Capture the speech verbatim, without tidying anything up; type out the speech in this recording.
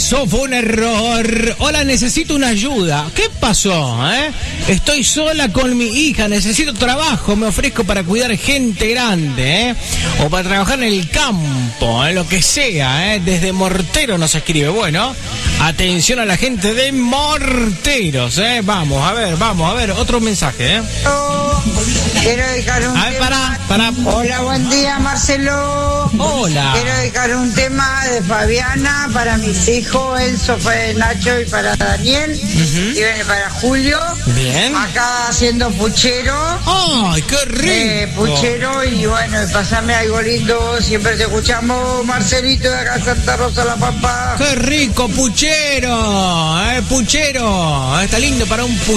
Eso fue un error. Hola, necesito una ayuda. ¿Qué pasó, eh? Estoy sola con mi hija, necesito trabajo, me ofrezco para cuidar gente grande, eh. O para trabajar en el campo, eh, lo que sea, eh. Desde Mortero nos escribe. Bueno, atención a la gente de Morteros, eh. Vamos, a ver, vamos, a ver, otro mensaje, eh. Oh, quiero dejar un A ver, tema. para, para. Hola, buen día, Marcelo. Hola. Quiero dejar un tema de Fabiana para mis hijos, Enzo, Fue, Nacho y para Daniel. Uh-huh. Y viene para Julio. Bien. Acá haciendo puchero. ¡Ay, qué rico! Eh, puchero y bueno, y pasame algo lindo. Siempre te escuchamos, Marcelito, de acá Santa Rosa La Pampa. ¡Qué rico, puchero! ¿Eh? Puchero. Está lindo para un puchero.